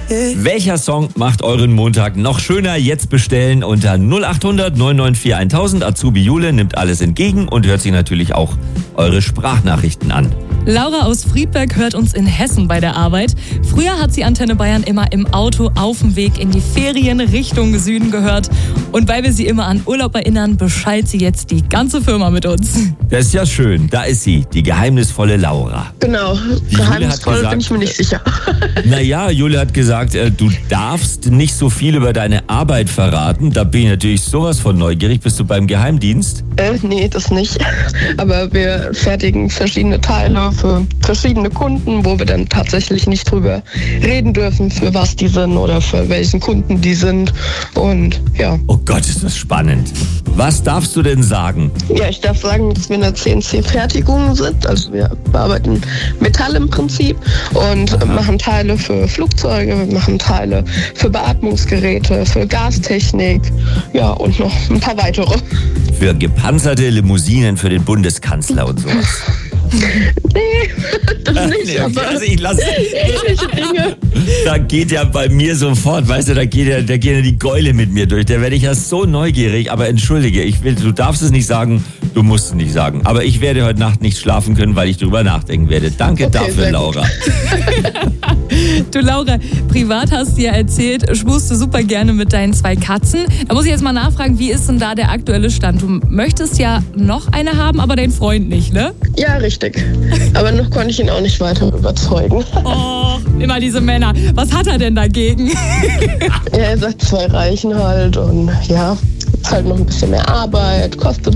Welcher Song macht euren Montag noch schöner? Jetzt bestellen unter 0800 994 1000. Azubi Jule nimmt alles entgegen und hört sich natürlich auch eure Sprachnachrichten an. Laura aus Friedberg hört uns in Hessen bei der Arbeit. Früher hat sie Antenne Bayern immer im Auto auf dem Weg in die Ferien Richtung Süden gehört. Und weil wir sie immer an Urlaub erinnern, beschallt sie jetzt die ganze Firma mit uns. Das ist ja schön. Da ist sie, die geheimnisvolle Laura. Genau, geheimnisvoll bin ich mir nicht sicher. Naja, Jule hat gesagt, du darfst nicht so viel über deine Arbeit verraten. Da bin ich natürlich sowas von neugierig. Bist du beim Geheimdienst? Nee, das nicht. Aber wir fertigen verschiedene Teile für verschiedene Kunden, wo wir dann tatsächlich nicht drüber reden dürfen, für was die sind oder für welchen Kunden die sind. Und ja. Oh Gott, ist das spannend. Was darfst du denn sagen? Ja, ich darf sagen, dass wir in der CNC-Fertigung sind. Also wir bearbeiten Metall im Prinzip und machen Teile für Flugzeuge, wir machen Teile für Beatmungsgeräte, für Gastechnik, ja, und noch ein paar weitere. Für gepanzerte Limousinen für den Bundeskanzler und sowas. Nee, das nicht, Nee, aber also ich lasse ähnliche Dinge. Da geht ja bei mir sofort, weißt du, da geht ja die Keule mit mir durch. Da werde ich ja so neugierig, aber entschuldige, du darfst es nicht sagen, du musst es nicht sagen. Aber ich werde heute Nacht nicht schlafen können, weil ich drüber nachdenken werde. Danke dafür, Laura. Du Laura, privat hast du ja erzählt, schmust du super gerne mit deinen 2 Katzen. Da muss ich jetzt mal nachfragen, wie ist denn da der aktuelle Stand? Du möchtest ja noch eine haben, aber dein Freund nicht, ne? Ja, richtig. Aber noch konnte ich ihn auch nicht weiter überzeugen. Oh, immer diese Männer. Was hat er denn dagegen? Ja, er sagt, 2 reichen halt und ja, ist halt noch ein bisschen mehr Arbeit, kostet